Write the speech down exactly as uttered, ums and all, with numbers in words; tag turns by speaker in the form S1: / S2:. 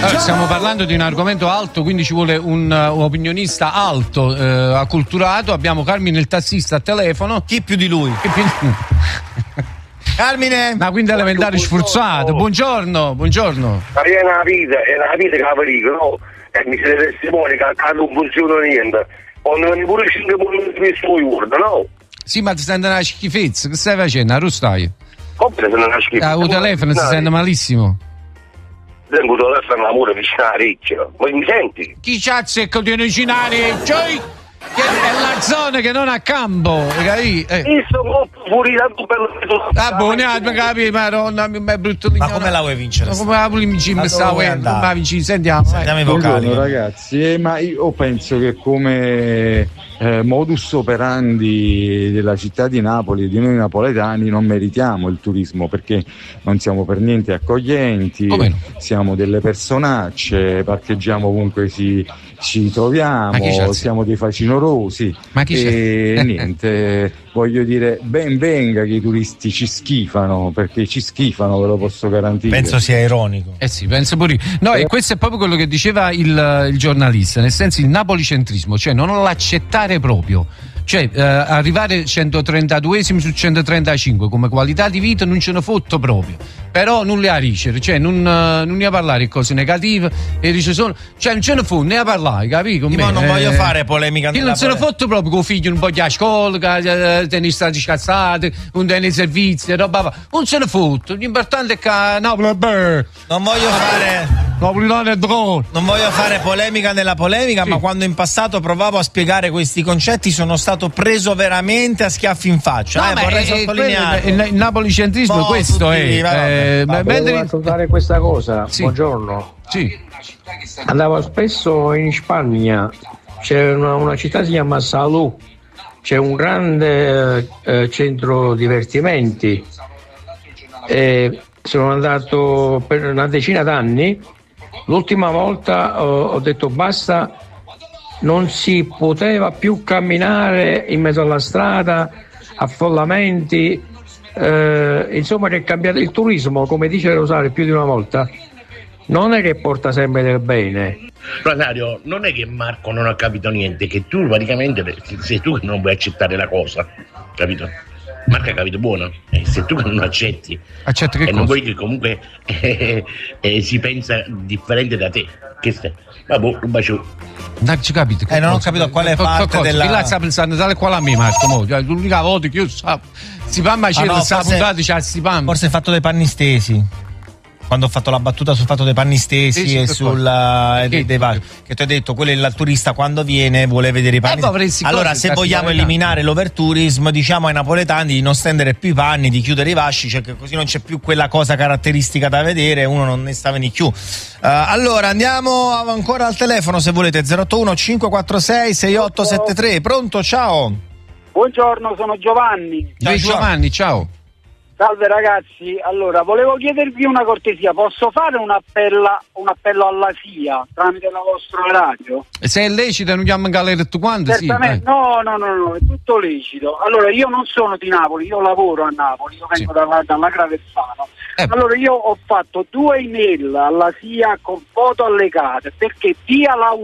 S1: Allora, stiamo parlando di un argomento alto, quindi ci vuole un, un opinionista alto, eh, acculturato. Abbiamo Carmine il tassista a telefono.
S2: Chi più di lui?
S1: Chi più di lui?
S2: Carmine!
S1: Ma quindi elementare sforzato. Buongiorno, buongiorno.
S3: Ma è una vita, è una vita che la perico, no? E mi siete testimoni che non funziona niente. Quando ne pure cinque minuti di suo giorno, no?
S1: Sì, ma ti sente una schifezza, che stai facendo? Arrostai?
S3: Come ti sente una schifezza?
S1: Ah, il telefono si sente malissimo.
S3: Tengo il telefono l'amore vicino all'orecchio. Ma mi senti?
S1: Chi cazzo è che tiene vicino all'orecchio? Che è la zona che non ha campo, capì? Eh.
S3: Io sono fuori da tutto per lo
S1: Ah, buono, capi, madonna, mi è brutto
S2: Ma come la vuoi vincere?
S1: Ma come la vuoi vincere? Sta come la vinci? Sentiamo.
S2: Sentiamo i vocali.
S4: Buongiorno ragazzi, eh, ma io penso che come eh, modus operandi della città di Napoli, di noi napoletani, non meritiamo il turismo perché non siamo per niente accoglienti,
S1: no?
S4: Siamo delle personacce, parcheggiamo ovunque si, ci troviamo, siamo dei facinorosi
S1: ma chi
S4: e
S1: c'è?
S4: niente, voglio dire, ben venga che i turisti ci schifano, perché ci schifano, ve lo posso garantire.
S2: Penso sia ironico.
S1: Eh sì, penso pure io. No, e questo è proprio quello che diceva il, il giornalista, nel senso il napolicentrismo, cioè non l'accettare proprio. Cioè eh, arrivare centotrentaduesimi su centotrentacinque come qualità di vita non ce ne fotto proprio, però non le ha ricere, cioè non, uh, non ne a parlare di cose negative e dice solo, cioè non ce ne fotto ne a parlare, capito?
S2: Io non eh, voglio fare polemica.
S1: Io non se ne fotto proprio con figlio un po' di scuola, eh, tenere stati scazzati, un tenere servizi, roba, non se ne fotto, l'importante è che Napoli è bello.
S2: Non voglio fare
S1: Napolitano è drone.
S2: Non voglio fare polemica nella polemica, sì. Ma quando in passato provavo a spiegare questi concetti sono stato preso veramente a schiaffi in faccia.
S1: No,
S2: eh, vorrei
S1: è,
S2: sottolineare.
S1: Il, il napolicentrismo
S2: no,
S1: questo
S2: tutti,
S1: è.
S5: Eh, ma volevo raccontare questa cosa.
S1: Sì.
S5: Buongiorno.
S1: Sì.
S5: Andavo spesso in Spagna, c'è una, una città che si chiama Salù, c'è un grande eh, centro divertimenti. E sono andato per una decina d'anni. L'ultima volta ho, ho detto basta, non si poteva più camminare in mezzo alla strada, affollamenti, eh, insomma che è cambiato il turismo, come dice Rosario più di una volta, non è che porta sempre del bene.
S6: Rosario, non è che Marco non ha capito niente, che tu praticamente sei tu che non vuoi accettare la cosa, capito? Marco ha capito buono, eh, sei tu che non accetti.
S1: Accetto che
S6: e
S1: cosa?
S6: non vuoi che comunque eh, eh, si pensa differente da te. Che stai? Vabbè, un bacio.
S1: Non ci capito.
S2: Eh, non ho capito quale
S1: co-
S2: parte
S1: co-
S2: della.
S1: Chi là sta pensando tale quale a me, Marco? Mo. L'unica volta che io so, si fa mai c'era,
S2: Ah, no,
S1: sta
S2: forse-
S1: puntata c'ha si fa.
S2: Forse il fatto dei panni stesi. Quando ho fatto la battuta sul fatto dei panni stesi
S1: Sì, sì,
S2: e
S1: per
S2: sul
S1: forza.
S2: eh, dei, dei vari, che ti ho detto, quello è il turista quando viene vuole vedere i panni.
S1: Eh, ma avresti
S2: allora,
S1: cose
S2: se
S1: da
S2: vogliamo
S1: spiegare
S2: eliminare l'overtourism, diciamo ai napoletani di non stendere più i panni, di chiudere i vasci, cioè che così non c'è più quella cosa caratteristica da vedere, uno non ne sta venendo più. Uh, allora, andiamo ancora al telefono se volete, zero otto uno cinque quattro sei sei otto sette tre. Pronto, ciao.
S7: Buongiorno, sono Giovanni.
S1: Ciao Giovanni, ciao.
S7: Salve ragazzi, allora volevo chiedervi una cortesia, posso fare un appello, un appello alla S I A tramite la vostra radio?
S1: Se è lecito non chiamo in galera tutto quanto, sì.
S7: Certamente,
S1: eh.
S7: no, no, no, no, è tutto lecito. Allora io non sono di Napoli, io lavoro a Napoli, io vengo
S1: Sì.
S7: dalla, dalla Gravessano.
S1: Eh.
S7: Allora io ho fatto due email alla S I A con foto allegate perché via Lautaro